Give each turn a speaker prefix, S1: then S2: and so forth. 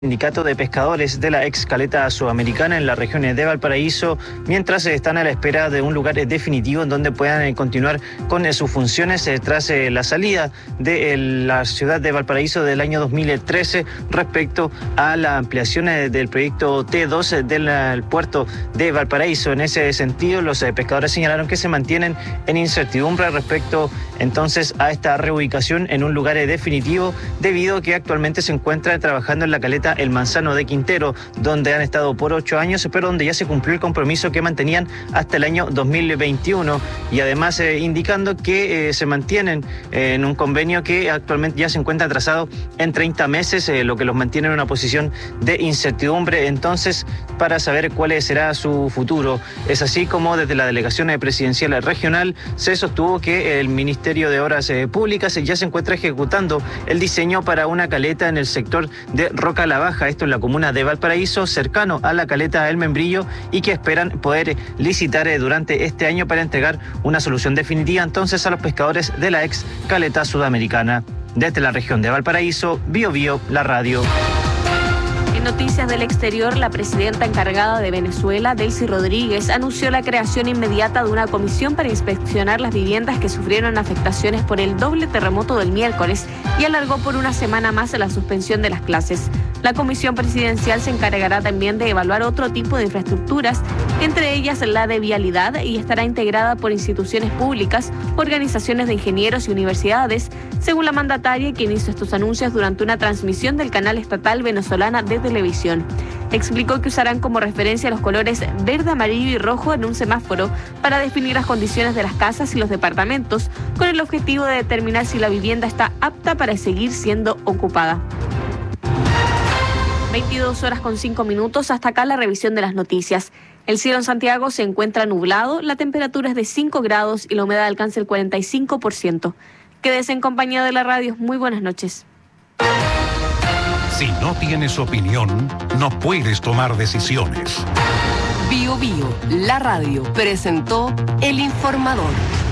S1: Sindicato de pescadores de la ex caleta sudamericana en la región de Valparaíso, mientras están a la espera de un lugar definitivo en donde puedan continuar con sus funciones tras la salida de la ciudad de Valparaíso del año 2013 respecto a la ampliación del proyecto T2 del puerto de Valparaíso. En ese sentido, los pescadores señalaron que se mantienen en incertidumbre respecto entonces a esta reubicación en un lugar definitivo, debido a que actualmente se encuentran trabajando en la caleta El Manzano de Quintero, donde han estado por 8 años, pero donde ya se cumplió el compromiso que mantenían hasta el año 2021, y además indicando que se mantienen en un convenio que actualmente ya se encuentra atrasado en 30 meses, lo que los mantiene en una posición de incertidumbre entonces para saber cuál será su futuro. Es así como desde la delegación presidencial regional se sostuvo que el Ministerio de Obras Públicas ya se encuentra ejecutando el diseño para una caleta en el sector de Roca la Baja, esto en la comuna de Valparaíso, cercano a la caleta El Membrillo, y que esperan poder licitar durante este año para entregar una solución definitiva entonces a los pescadores de la ex caleta sudamericana. Desde la región de Valparaíso, Bio, la radio.
S2: En noticias del exterior, la presidenta encargada de Venezuela, Delcy Rodríguez, anunció la creación inmediata de una comisión para inspeccionar las viviendas que sufrieron afectaciones por el doble terremoto del miércoles y alargó por una semana más la suspensión de las clases. La comisión presidencial se encargará también de evaluar otro tipo de infraestructuras, entre ellas la de vialidad, y estará integrada por instituciones públicas, organizaciones de ingenieros y universidades, según la mandataria, quien hizo estos anuncios durante una transmisión del canal estatal venezolana de televisión. Explicó que usarán como referencia los colores verde, amarillo y rojo en un semáforo para definir las condiciones de las casas y los departamentos, con el objetivo de determinar si la vivienda está apta para seguir siendo ocupada. 22:05. Hasta acá la revisión de las noticias. El cielo en Santiago se encuentra nublado, la temperatura es de 5 grados y la humedad alcanza el 45%. Quédese en compañía de la radio. Muy buenas noches.
S3: Si no tienes opinión, no puedes tomar decisiones.
S4: Bio, la radio, presentó El Informador.